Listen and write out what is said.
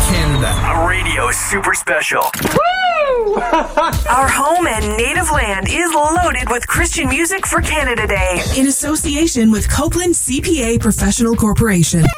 Canada. A radio super special. Our home and native land is loaded with Christian music for Canada Day. In association with Copeland CPA Professional Corporation.